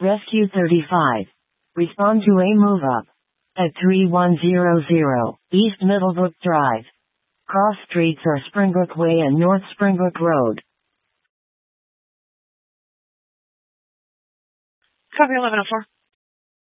Rescue 35. Respond to a move up. At 3100 East Middlebrook Drive. Cross streets are Springbrook Way and North Springbrook Road. Copy 1104.